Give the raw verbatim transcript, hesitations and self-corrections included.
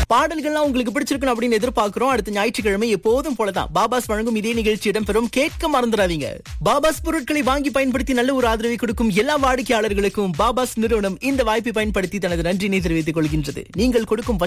பாடல்கள்லாம் உங்களுக்கு பிடிச்சிருக்கணும் அப்படின்னு எதிர்பார்க்கிறோம். அடுத்த ஞாயிற்றுக்கிழமை எப்போதும் போலதான் பாபாஸ் வழங்கும் இதே நிகழ்ச்சி இடம்பெறும். கேட்க மறந்துடாதீங்க. பாபாஸ் பொருட்களை வாங்கி பயன்படுத்தி நல்ல ஒரு ஆதரவை கொடுக்கும் எல்லா வாடிக்கையாளர்களுக்கும் பாபாஸ் நிறுவனம் இந்த வாய்ப்பை பயன்படுத்தி தனது நன்றினை தெரிவித்துக் கொள்கின்றது. நீங்கள் கொடுக்கும்